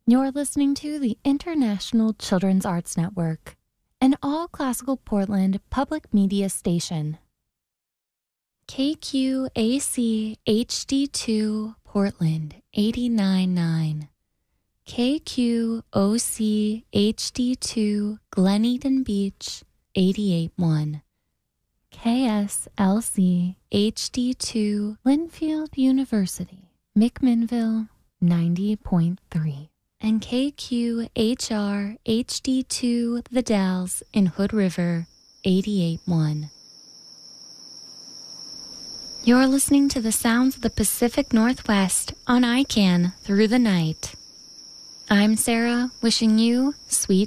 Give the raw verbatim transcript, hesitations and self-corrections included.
You're listening to the International Children's Arts Network, an all-classical Portland public media station. K Q A C H D two Portland eighty-nine point nine, K Q O C H D two Glen Eden Beach eighty-eight point one, K S L C H D two Linfield University McMinnville ninety point three, and K Q H R H D two The Dalles in Hood River eighty-eight point one. You're listening to the sounds of the Pacific Northwest on I C A N Through the Night. I'm Sarah, wishing you sweet